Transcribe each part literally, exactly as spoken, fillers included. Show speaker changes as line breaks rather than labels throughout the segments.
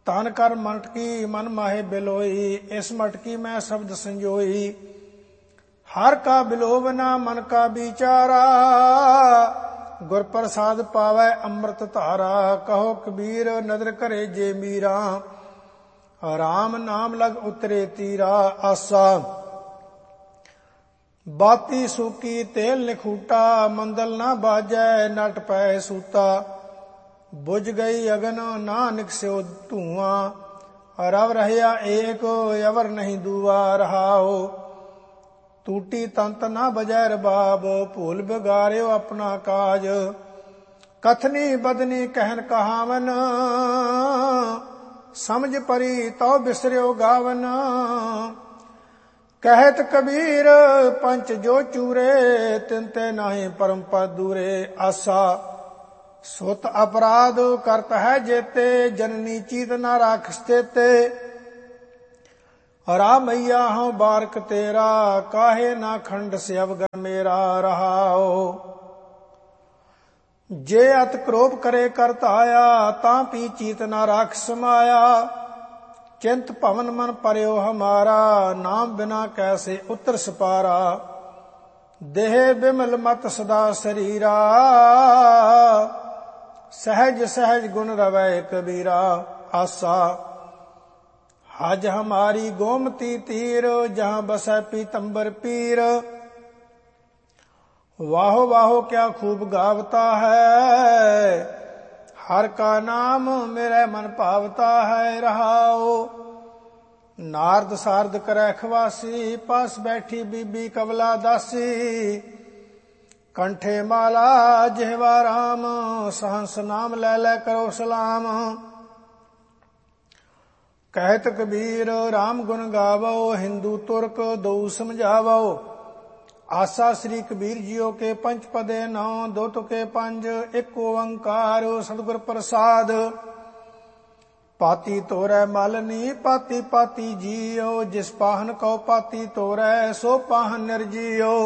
तन कर मटकी मन माहे बिलोई, इस मटकी में शब्द संजोई। हर का बिलोवना मन का विचारा, गुर प्रसाद पावै अमृत धारा। कहो कबीर नदर करे जे मीरा, राम नाम लग उतरे तीरा। आसा बाती सूकी तेल निखूटा, मंदल ना बाजै नट पै सूता। बुझ गई अगन ना निकस्यो धुआं, रव रहया एक अवर नहीं दुआ। रहाओ टूटी तंत ना बजै रबाब, भूल बिगाड़ियो अपना काज। कथनी बदनी कहन कहावन, समझ परी तो बिसरियो गावन। कहत कबीर पंच जो चूरे, तिनते नाहि परम पद दूरे। आसा सुत अपराध करत है जेते, जननी चीत न राखस तेते। रामैया हूँ बारक तेरा, काहे ना खंड से अवगर मेरा। रहाओ जे अत क्रोध करे करत आया, तापी चीत न राख समाया। चिंत भवन मन परयो हमारा, नाम बिना कैसे उतर सपारा। देह बिमल मत सदा शरीरा, सहज सहज गुण रवै कबीरा। आसा हज हमारी गोमती तीर, जहाँ बसै पीतंबर पीर। वाहो वाहो क्या खूब गावता है, हर का नाम मेरे मन पावता है। रहाओ नारद सारद करे खवासी, पास बैठी बीबी कबला दासी। कंठे माला जिहवा राम, सहंस नाम ले ले करो सलाम। कहत कबीर राम गुण गावो, हिंदू तुर्क दो समझावो। आसा श्री कबीर जियो के पंच पदे नौ, दो तुके पंज एक ओंकार सतगुर प्रसाद। पाती तोरै मालनी पाती पाती जियो, जिस पाहन को पाती तोरै सो पाहन निर्जियो।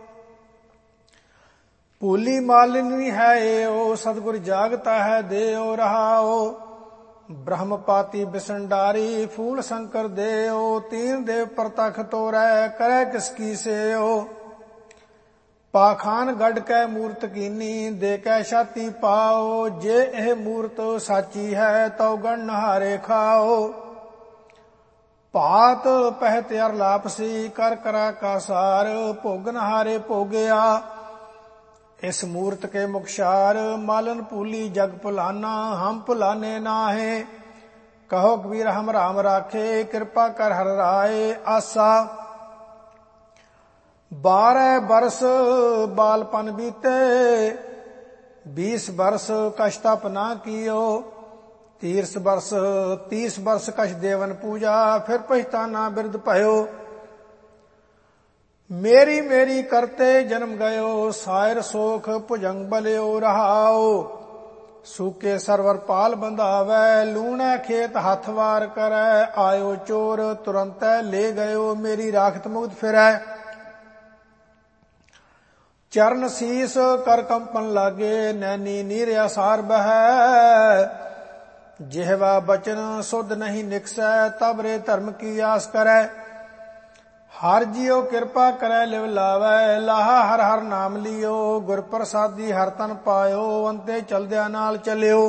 भूली मालिनी है ओ, सतगुर जागता है देओ। रहाओ ब्रह्म पाती बिसंडारी, फूल शंकर देओ। तीन देव प्रतख तोरै करे किसकी सेओ। पाखान गढ़ कै मूरत कीनी, दे कै छाती पाओ। जे एह मूरत साची है, तो गण नहारे खाओ। पात पहत अर लापसी, कर करा का सार। भोगन हारे भोगया, इस मूर्त के मुखसार। मालन भूली जग भुलाना, हम भुलाने नाहे। कहो कबीर हम राम राखे, कृपा कर हर राय। आसा बारह बरस बालपन बीते, बीस बरस कष्ट अपना कियो। तीस बरस तीस बरस कश देवन पूजा, फिर पछताना बिरद भयो। मेरी मेरी करते जन्म गयो, सायर सोख भुजंग बलियो। रहाओ सूके सरवर पाल बंधावै, लूणै खेत हथ वार करै। आयो चोर तुरंत ले गयो, मेरी राखत मुक्त फिरै। चरण शीस कर कंपन लागे, नैनी नीर असार बहै। जिहवा बचन सुध नहीं निकसै, तब रे धर्म की आस करै। हर जियो कृपा करे लिव लावै, लाहा हर हर नाम लियो। गुर प्रसादी हर तन पायो, अंते चलद्या नाल चलियो।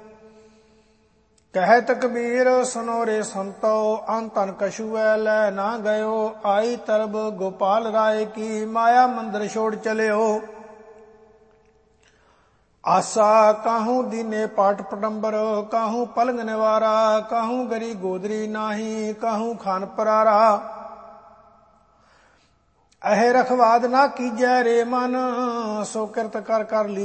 कहत कबीर सुनो रे संतो, अंतन कछुए लै ना गयो। आई तरब गोपाल राय की, माया मंदिर छोड़ चलियो। आसा काहू दीने पाट पटंबर, काहू पलंग निवारा। काहू गरी गोदरी नाही, काहू खान परारा। अहे रखवाद ना कीजै रे मन, सो किरत कर कर ली